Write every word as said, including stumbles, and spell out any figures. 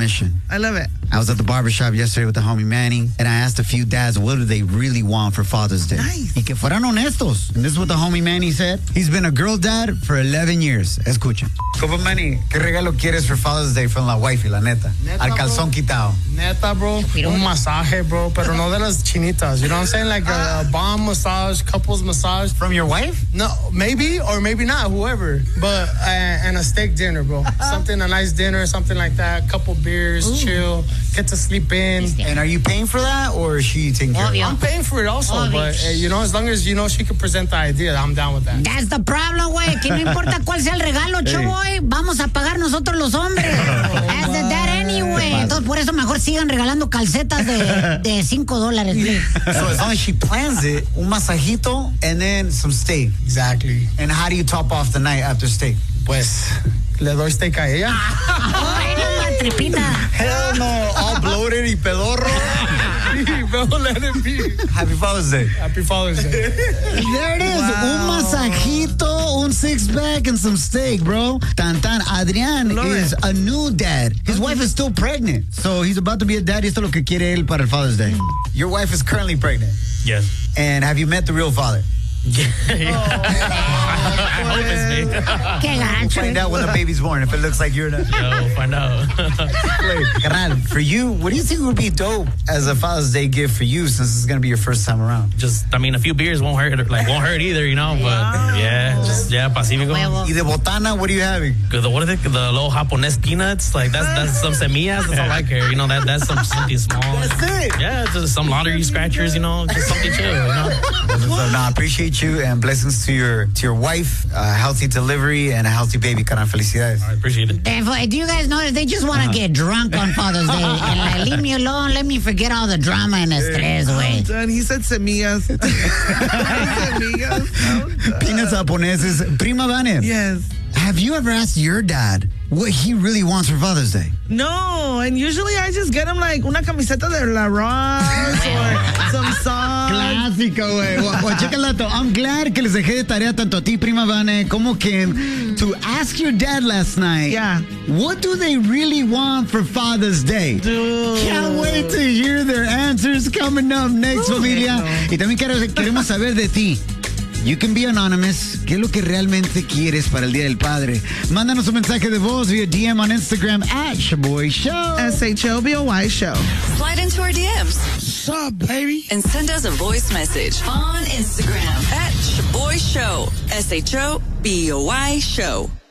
mission. I love it. I was at the barbershop yesterday with the homie Manny, and I asked a few dads what do they really want for Father's Day. Nice. Y que fueran honestos. And this is what the homie Manny said. He's been a girl dad for eleven years. Escuchen. Compa Manny, ¿qué regalo quieres for Father's Day from la wifey, la neta? Neta, Al calzón bro. quitado. Neta, bro. Un masaje, bro. Pero no de las chinitas. You know what I'm saying? Like a, a bomb massage, couples massage. From your wife? No, maybe or maybe not, whoever. But, uh, and a steak dinner, bro. Something, a nice dinner, something like that. Couple beers, Ooh. chill, get to sleep in. And are you paying for that, or is she taking care of it? I'm paying for it also, Obvio. but, uh, you know, as long as, you know, she can present the idea, I'm down with that. That's the problem, güey. Que no importa cuál sea el regalo, chavoy, vamos a pagar nosotros los hombres. As the dad anyway. Entonces, por eso mejor sigan regalando calcetas de, de cinco dólares, please. So as long as she plans it, un masajito, and then some steak. Exactly. And how do you top off the night after steak? Pues, le doy steak a ella. Ay, no, tripita. Hell no, all bloated y pedorro. Let it be. Happy Father's Day. Happy Father's Day. There it is. Wow. Un masajito, un six-pack, and some steak, bro. Tan tan. Adrián Love is it. a new dad. His wife is still pregnant. So he's about to be a dad. Esto es lo que quiere él para el Father's Day. Your wife is currently pregnant. Yes. And have you met the real father? Yeah. I hope it's me. Qué gacho. Find out when the baby's born if it looks like you're not. Yo, find out. Carnal, for you, what do you think would be dope as a Father's Day gift for you since it's going to be your first time around? Just, I mean, a few beers won't hurt, like, won't hurt either, you know? But, yeah, just, yeah, Pacífico. Y de botana, what are you having? The, what are they? The little Japonés peanuts? Like, that's that's some semillas. That's all I care. You know, that that's some, something small. That's it. Yeah, just some lottery scratchers, you know? Just something chill, you know? So, no, I appreciate you and blessings to your to your wife, a healthy delivery and a healthy baby. Carnal, felicidades. I appreciate it. If, do you guys notice they just want to uh-huh. get drunk on Father's Day and like leave me alone, let me forget all the drama and the stress, way. Done. He said semillas. semillas. Peanuts japoneses. Prima Vane. Yes. Have you ever asked your dad what he really wants for Father's Day? No, and usually I just get him like una camiseta de La Ross or some socks. Clásico, güey. Well, checalato, I'm glad que les dejé de tarea tanto a ti, Prima Vane, como Kim, to ask your dad last night. Yeah. What do they really want for Father's Day? Dude. Can't wait to hear their answers coming up next, Ooh, familia. No. Y también queremos saber de ti. You can be anonymous. ¿Qué es lo que realmente quieres para el Día del Padre? Mándanos un mensaje de voz via D M on Instagram at Shaboy Show. S H O B O Y Show. Slide into our D Ms. What's up, baby? And send us a voice message on Instagram at Shaboy Show. S H O B O Y Show.